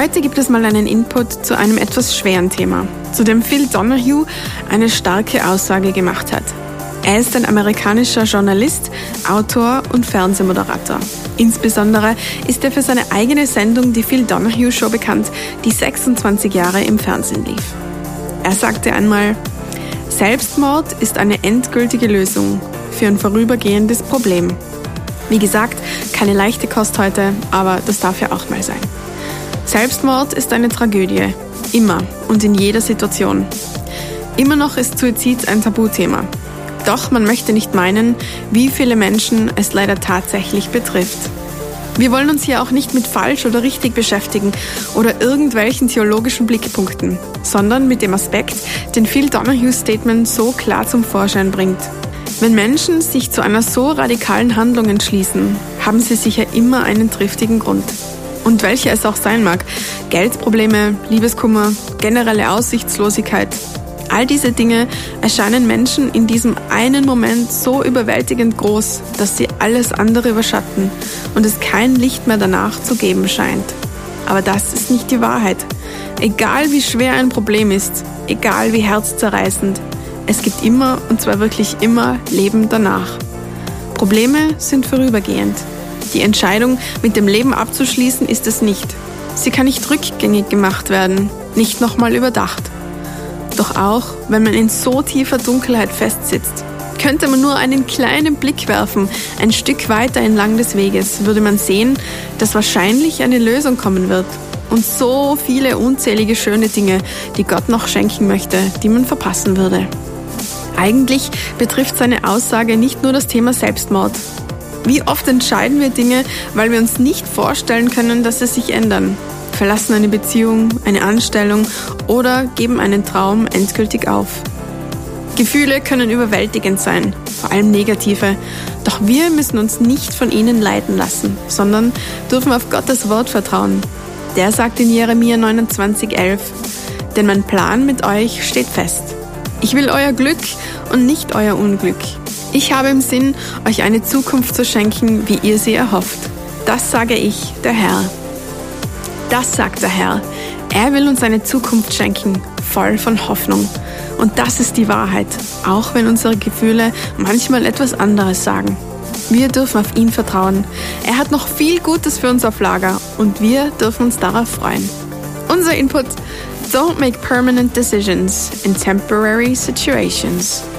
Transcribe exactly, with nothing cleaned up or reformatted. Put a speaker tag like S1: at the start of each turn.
S1: Heute gibt es mal einen Input zu einem etwas schweren Thema, zu dem Phil Donahue eine starke Aussage gemacht hat. Er ist ein amerikanischer Journalist, Autor und Fernsehmoderator. Insbesondere ist er für seine eigene Sendung, die Phil Donahue Show, bekannt, die sechsundzwanzig Jahre im Fernsehen lief. Er sagte einmal: Selbstmord ist eine endgültige Lösung für ein vorübergehendes Problem. Wie gesagt, keine leichte Kost heute, aber das darf ja auch mal sein. Selbstmord ist eine Tragödie, immer und in jeder Situation. Immer noch ist Suizid ein Tabuthema. Doch man möchte nicht meinen, wie viele Menschen es leider tatsächlich betrifft. Wir wollen uns hier auch nicht mit falsch oder richtig beschäftigen oder irgendwelchen theologischen Blickpunkten, sondern mit dem Aspekt, den Phil Donahues Statement so klar zum Vorschein bringt. Wenn Menschen sich zu einer so radikalen Handlung entschließen, haben sie sicher immer einen triftigen Grund. Und welcher es auch sein mag: Geldprobleme, Liebeskummer, generelle Aussichtslosigkeit. All diese Dinge erscheinen Menschen in diesem einen Moment so überwältigend groß, dass sie alles andere überschatten und es kein Licht mehr danach zu geben scheint. Aber das ist nicht die Wahrheit. Egal wie schwer ein Problem ist, egal wie herzzerreißend, es gibt immer, und zwar wirklich immer, Leben danach. Probleme sind vorübergehend. Die Entscheidung, mit dem Leben abzuschließen, ist es nicht. Sie kann nicht rückgängig gemacht werden, nicht nochmal überdacht. Doch auch, wenn man in so tiefer Dunkelheit festsitzt, könnte man nur einen kleinen Blick werfen, ein Stück weiter entlang des Weges, würde man sehen, dass wahrscheinlich eine Lösung kommen wird. Und so viele unzählige schöne Dinge, die Gott noch schenken möchte, die man verpassen würde. Eigentlich betrifft seine Aussage nicht nur das Thema Selbstmord. Wie oft entscheiden wir Dinge, weil wir uns nicht vorstellen können, dass sie sich ändern, verlassen eine Beziehung, eine Anstellung oder geben einen Traum endgültig auf. Gefühle können überwältigend sein, vor allem negative, doch wir müssen uns nicht von ihnen leiten lassen, sondern dürfen auf Gottes Wort vertrauen. Der sagt in Jeremia neunundzwanzig elf: Denn mein Plan mit euch steht fest. Ich will euer Glück und nicht euer Unglück. Ich habe im Sinn, euch eine Zukunft zu schenken, wie ihr sie erhofft. Das sage ich, der Herr. Das sagt der Herr. Er will uns eine Zukunft schenken, voll von Hoffnung. Und das ist die Wahrheit, auch wenn unsere Gefühle manchmal etwas anderes sagen. Wir dürfen auf ihn vertrauen. Er hat noch viel Gutes für uns auf Lager und wir dürfen uns darauf freuen. Unser Input: Don't make permanent decisions in temporary situations.